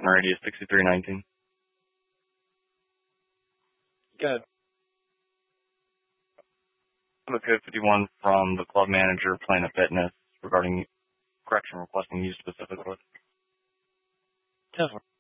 Customer ID is 6319. Good. I'm a code 51 from the club manager, Planet Fitness, regarding correction requesting you specifically. Definitely.